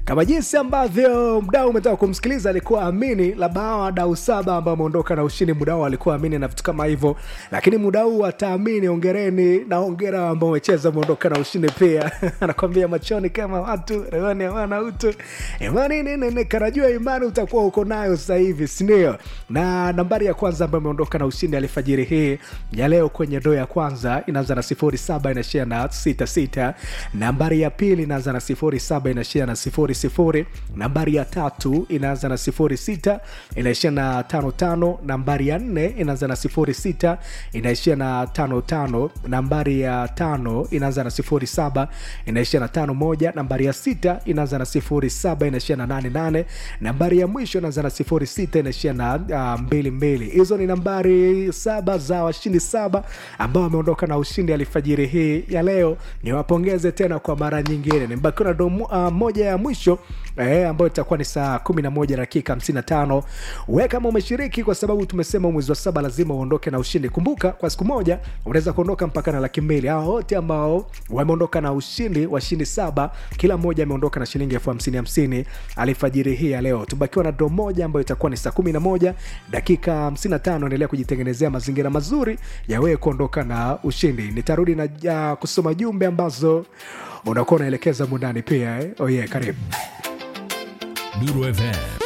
Kama jinsi ambavyo mdau umetoka kumsikiliza alikuwa amini, labda wadau 7 ambao wameondoka na ushindi, mdau alikuwa amini na vitu kama hivyo, lakini mdau ataamini. Hongereni na hongera ambao wamecheza muondoka na ushindi pia. Anakuambia machoni kama watu rewani hawana utu. Imani nini kanajua imani utakuwa uko nayo sasa hivi, si ndio? Na nambari ya kwanza ambayo imeondoka na ushindi alfajiri hii ya leo kwenye doo ya kwanza inaanza na 07 inaishia na 66. Nambari ya pili inaanza na 07 inaishia na 00. Nambari ya tatu inaanza na 06 inaishia na 55. Nambari ya 4 inaanza na 06 inaishia na 55. Nambari ya 5 inaanza na 07 inaishia na 51. Nambari ya 6 inaanza na 07 inaishia na 88. Nambari ya mwisho inaanza na 06 inaishia na 22. Hizo ni nambari 7 za washindi 7 ambao wameondoka na ushindi alfajiri hii ya leo. Niwapongeze tena kwa mara nyingine. Nimebaki na moja ya mwisho ambayo itakuwa ni saa 11 dakika 55. Wewe kama umeshiriki, kwa sababu tumesema mwezi wa 7 lazima uondoke na ushindi. Kumbuka kwa siku moja unaweza kuondoka mpaka na 200,000. Hao wote ambao wameondoka na ushindi, washindi 7, kila mmoja ameondoka na shilingi 50,000 alfajiri hii ya leo. Tubakiwa na draw moja ambayo itakuwa ni saa 11 dakika 55. Endelea kujitengenezea mazingira mazuri ya wewe kuondoka na ushindi. Nitarudi na kusoma jumbe ambazo unakuwa unaelekeza mundani pia. Oh yeah, karibu. Duru FM.